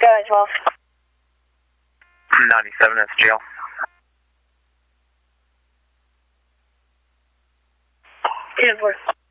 Go ahead, 12. 97, that's jail. Ten 4.